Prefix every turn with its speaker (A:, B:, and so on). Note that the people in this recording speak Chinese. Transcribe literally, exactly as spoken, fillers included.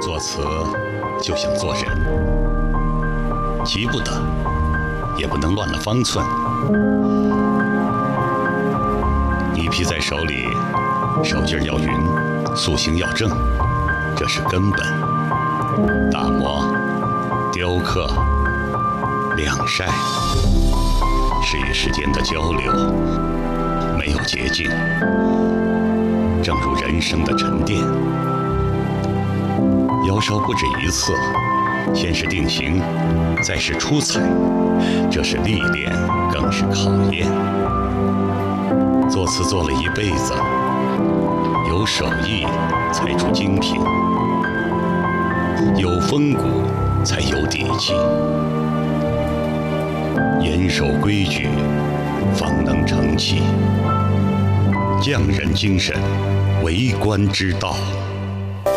A: 作词就像做人，急不得，也不能乱了方寸。泥皮在手里，手劲儿要匀，塑形要正，这是根本。打磨、雕刻、晾晒，是与时间的交流，没有捷径。正如人生的沉淀，摇烧不止一次，先是定型，再是出彩，这是历练，更是考验。作词做了一辈子，有手艺才出精品，有风骨才有底气，严守规矩，方能成器。匠人精神，为官之道。